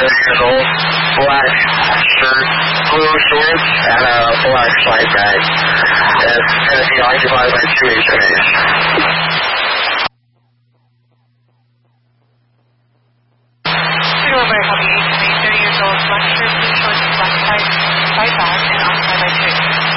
years old, black shirt, blue shorts, and a black slight bag. It's going to be occupied by 2 HMAs. Over, copy HMA, 30 years old, black shirt, blue shorts, black side bag, and occupied by 2 HMAs.